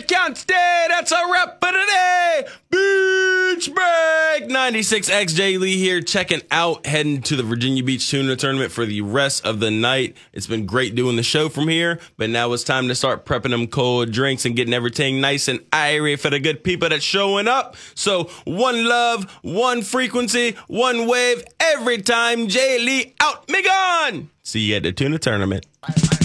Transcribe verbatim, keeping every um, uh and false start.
can't stay. That's a wrap for today. Beach Break. ninety-six X J Lee here, checking out, heading to the Virginia Beach Tuna Tournament for the rest of the night. It's been great doing the show from here, but now it's time to start prepping them cold drinks and getting everything nice and airy for the good people that's showing up. So one love, one frequency, one wave every time. J Lee out, me gone. See you at the Tuna Tournament.